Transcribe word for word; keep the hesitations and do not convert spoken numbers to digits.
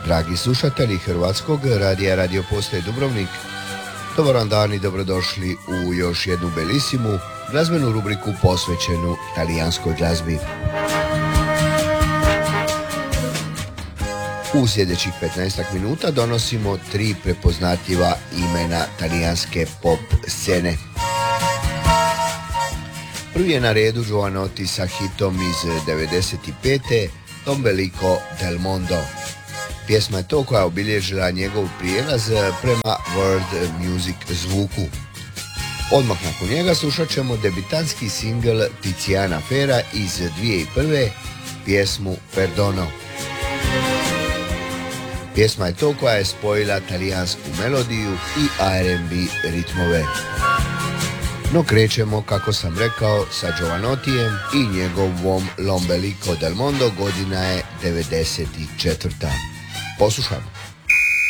Dragi slušatelji Hrvatskog radija Radio Postaje Dubrovnik, dobar vam dan i dobrodošli u još jednu belisimu glazbenu rubriku posvećenu talijanskoj glazbi. U sljedećih petnaestak minuta donosimo tri prepoznatljiva imena talijanske pop scene. Prvi je na redu Jovanotti sa hitom iz devedeset pete. L'ombelico del mondo. Pjesma je to koja je obilježila njegov prijelaz prema world music zvuku. Odmah nakon njega slušat ćemo debitanski singl Tiziana Ferra iz dvije tisuće prve. pjesmu Perdono. Pjesma je to koja je spojila talijansku melodiju i R and B ritmove. No krećemo, kako sam rekao, sa Jovanottijem i njegovom L'ombelico del mondo, godina je devedeset četvrta. Poslušamo.